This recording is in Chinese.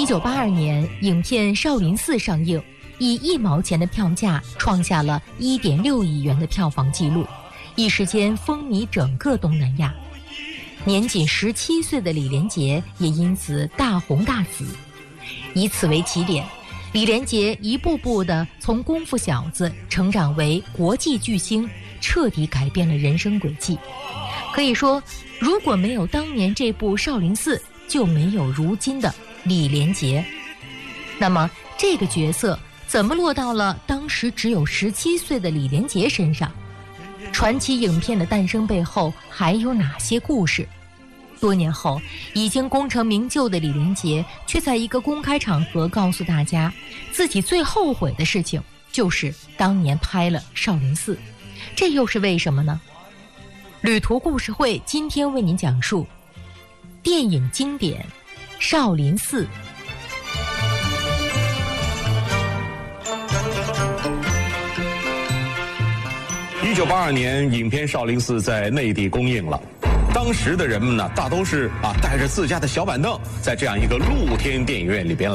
1982年，影片《少林寺》上映，以1毛钱的票价创下了1.6亿元的票房纪录，一时间风靡整个东南亚。年仅17岁的李连杰也因此大红大紫。以此为起点，李连杰一步步地从功夫小子成长为国际巨星，彻底改变了人生轨迹。可以说，如果没有当年这部《少林寺》，就没有如今的李连杰。那么这个角色怎么落到了当时只有17岁的李连杰身上？传奇影片的诞生背后还有哪些故事？多年后，已经功成名就的李连杰却在一个公开场合告诉大家，自己最后悔的事情就是当年拍了《少林寺》。这又是为什么呢？旅途故事会今天为您讲述电影经典《少林寺》。 1982年，影片《少林寺》在内地公映了。当时的人们呢，大都是带着自家的小板凳，在这样一个露天电影院里边